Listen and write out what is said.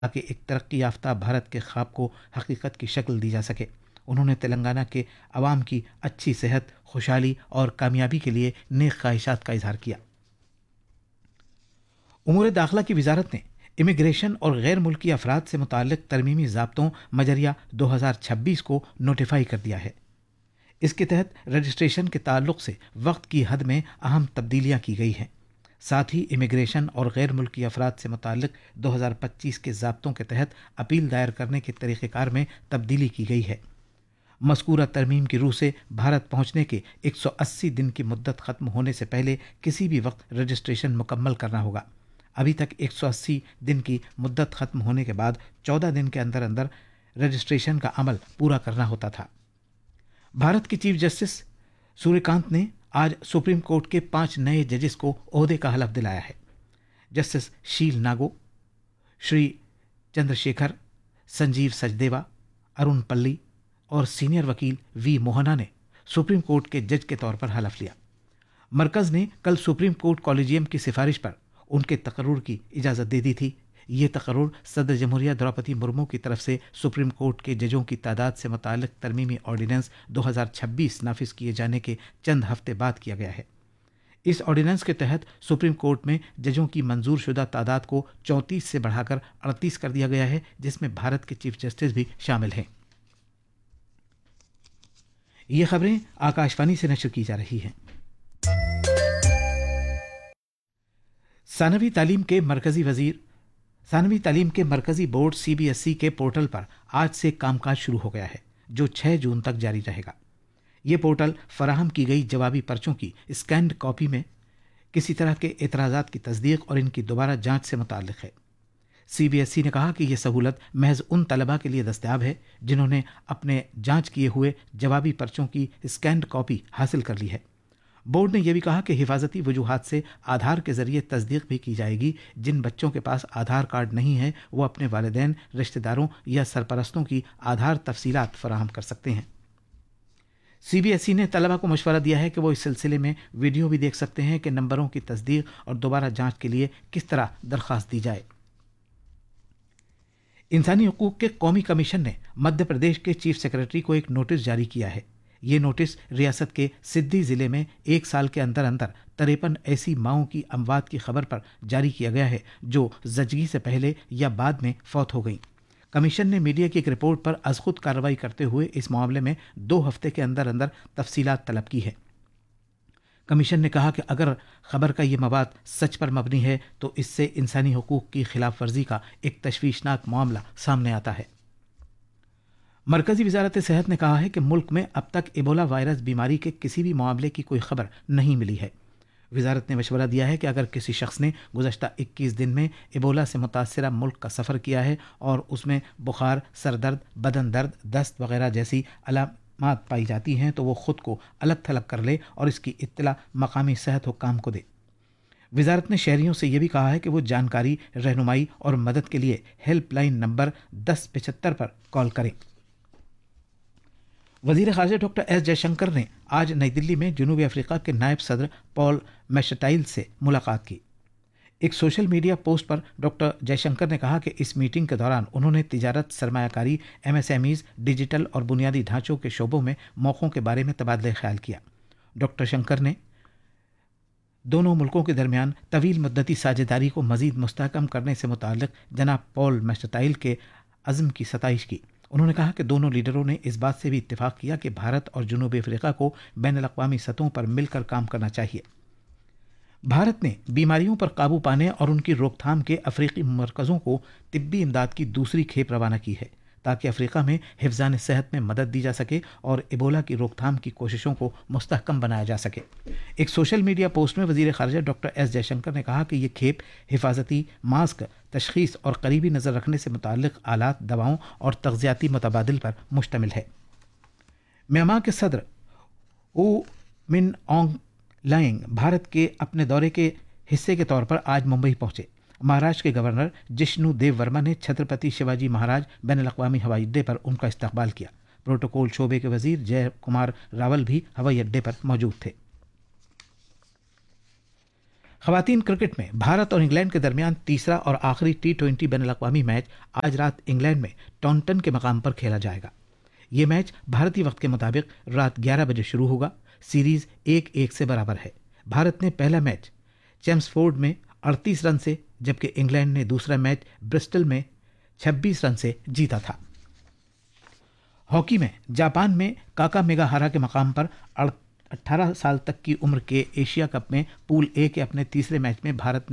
تاکہ ایک ترقی یافتہ بھارت کے خواب کو حقیقت کی شکل دی جا سکے۔ انہوں نے تلنگانہ کے عوام کی اچھی صحت، خوشحالی اور کامیابی کے لیے نیک خواہشات کا اظہار کیا۔ امور داخلہ کی وزارت نے امیگریشن اور غیر ملکی افراد سے متعلق ترمیمی ضابطوں مجریہ 2026 کو نوٹیفائی کر دیا ہے۔ اس کے تحت رجسٹریشن کے تعلق سے وقت کی حد میں اہم تبدیلیاں کی گئی ہیں۔ ساتھ ہی امیگریشن اور غیر ملکی افراد سے متعلق 2025 کے ضابطوں کے تحت اپیل دائر کرنے کے طریقہ کار میں تبدیلی کی گئی ہے۔ مذکورہ ترمیم کی روح سے بھارت پہنچنے کے 180 دن کی مدت ختم ہونے سے پہلے کسی بھی وقت رجسٹریشن مکمل کرنا ہوگا۔ ابھی تک 180 دن کی مدت ختم ہونے کے بعد 14 دن کے اندر اندر رجسٹریشن کا عمل پورا کرنا ہوتا تھا۔ بھارت کے چیف جسٹس سوریہ کانت نے آج سپریم کورٹ کے 5 نئے ججز کو عہدے کا حلف دلایا ہے۔ جسٹس شیل ناگو، شری چندر شیکھر، سنجیو سچدیوا، ارون پلی اور سینئر وکیل وی موہنا نے سپریم کورٹ کے جج کے طور پر حلف لیا۔ مرکز نے کل سپریم کورٹ کالجیم کی سفارش پر ان کے تقرر کی اجازت دے دی تھی۔ یہ تقرر صدر جمہوریہ دروپدی مرمو کی طرف سے سپریم کورٹ کے ججوں کی تعداد سے متعلق ترمیمی آرڈیننس 2026 نافذ کیے جانے کے چند ہفتے بعد کیا گیا ہے۔ اس آرڈیننس کے تحت سپریم کورٹ میں ججوں کی منظور شدہ تعداد کو 34 سے بڑھا کر 38 کر دیا گیا ہے، جس میں بھارت کے چیف جسٹس بھی شامل ہیں۔ یہ خبریں آکاشوانی سے نشر کی جا رہی ہیں۔ ثانوی تعلیم کے مرکزی بورڈ CBSE کے پورٹل پر آج سے کام کاج شروع ہو گیا ہے، جو 6 جون تک جاری رہے گا۔ یہ پورٹل فراہم کی گئی جوابی پرچوں کی اسکینڈ کاپی میں کسی طرح کے اعتراضات کی تصدیق اور ان کی دوبارہ جانچ سے متعلق ہے۔ CBSE نے کہا کہ یہ سہولت محض ان طلباء کے لیے دستیاب ہے جنہوں نے اپنے جانچ کیے ہوئے جوابی پرچوں کی اسکینڈ کاپی حاصل کر لی ہے۔ بورڈ نے یہ بھی کہا کہ حفاظتی وجوہات سے آدھار کے ذریعے تصدیق بھی کی جائے گی۔ جن بچوں کے پاس آدھار کارڈ نہیں ہے وہ اپنے والدین، رشتہ داروں یا سرپرستوں کی آدھار تفصیلات فراہم کر سکتے ہیں۔ CBSE نے طلباء کو مشورہ دیا ہے کہ وہ اس سلسلے میں ویڈیو بھی دیکھ سکتے ہیں کہ نمبروں کی تصدیق اور دوبارہ جانچ کے لیے کس طرح درخواست دی جائے۔ انسانی حقوق کے قومی کمیشن نے مدھیہ پردیش کے چیف سیکرٹری کو ایک نوٹس جاری کیا ہے۔ یہ نوٹس ریاست کے سدھی ضلع میں 1 سال کے اندر 53 ایسی ماؤں کی اموات کی خبر پر جاری کیا گیا ہے جو زچگی سے پہلے یا بعد میں فوت ہو گئیں۔ کمیشن نے میڈیا کی ایک رپورٹ پر از خود کارروائی کرتے ہوئے اس معاملے میں 2 ہفتے کے اندر تفصیلات طلب کی ہے۔ کمیشن نے کہا کہ اگر خبر کا یہ مواد سچ پر مبنی ہے تو اس سے انسانی حقوق کی خلاف ورزی کا ایک تشویشناک معاملہ سامنے آتا ہے۔ مرکزی وزارت صحت نے کہا ہے کہ ملک میں اب تک ایبولا وائرس بیماری کے کسی بھی معاملے کی کوئی خبر نہیں ملی ہے۔ وزارت نے مشورہ دیا ہے کہ اگر کسی شخص نے گزشتہ 21 دن میں ایبولا سے متاثرہ ملک کا سفر کیا ہے اور اس میں بخار، سر درد، بدن درد، دست وغیرہ جیسی علامات پائی جاتی ہیں تو وہ خود کو الگ تھلگ کر لے اور اس کی اطلاع مقامی صحت حکام کو دے۔ وزارت نے شہریوں سے یہ بھی کہا ہے کہ وہ جانکاری، رہنمائی اور مدد کے لیے ہیلپ لائن نمبر 1075 پر کال کریں۔ وزیر خارجہ ڈاکٹر ایس جے شنکر نے آج نئی دلی میں جنوبی افریقہ کے نائب صدر پال میشٹائل سے ملاقات کی۔ ایک سوشل میڈیا پوسٹ پر ڈاکٹر جے شنکر نے کہا کہ اس میٹنگ کے دوران انہوں نے تجارت، سرمایہ کاری، MSMEs، ڈیجیٹل اور بنیادی ڈھانچوں کے شعبوں میں موقعوں کے بارے میں تبادلہ خیال کیا۔ ڈاکٹر شنکر نے دونوں ملکوں کے درمیان طویل مدتی ساجھیداری کو مزید مستحکم کرنے سے متعلق جناب پال میشٹائل کے عزم کی ستائش کی۔ انہوں نے کہا کہ دونوں لیڈروں نے اس بات سے بھی اتفاق کیا کہ بھارت اور جنوبی افریقہ کو بین الاقوامی سطحوں پر مل کر کام کرنا چاہیے۔ بھارت نے بیماریوں پر قابو پانے اور ان کی روک تھام کے افریقی مرکزوں کو طبی امداد کی دوسری کھیپ روانہ کی ہے تاکہ افریقہ میں حفظان صحت میں مدد دی جا سکے اور ایبولا کی روک تھام کی کوششوں کو مستحکم بنایا جا سکے۔ ایک سوشل میڈیا پوسٹ میں وزیر خارجہ ڈاکٹر ایس جے شنکر نے کہا کہ یہ کھیپ حفاظتی ماسک، تشخیص اور قریبی نظر رکھنے سے متعلق آلات، دواؤں اور تغذیاتی متبادل پر مشتمل ہے۔ میانمار کے صدر او من آنگ لائنگ بھارت کے اپنے دورے کے حصے کے طور پر آج ممبئی پہنچے۔ مہاراشٹر کے گورنر جشنو دیو ورما نے چھترپتی شیواجی مہاراج بین الاقوامی ہوائی اڈے پر ان کا استقبال کیا۔ پروٹوکول شعبے کے وزیر جے کمار راول بھی ہوائی اڈے پر موجود تھے۔ خواتین کرکٹ میں بھارت اور انگلینڈ کے درمیان تیسرا اور آخری T20 بین الاقوامی میچ آج رات انگلینڈ میں ٹونٹن کے مقام پر کھیلا جائے گا۔ یہ میچ بھارتی وقت کے مطابق رات 11 بجے شروع ہوگا۔ سیریز 1-1 سے برابر ہے۔ بھارت نے پہلا میچ چیمسفورڈ میں 38 رن سے، جبکہ انگلینڈ نے دوسرا میچ برسٹل میں 26 رن سے جیتا تھا۔ ہاکی میں جاپان میں کاکا میگا ہارا کے مقام پر 18 سال تک کی عمر کے ایشیا کپ میں پول اے کے اپنے تیسرے میچ میں بھارت نے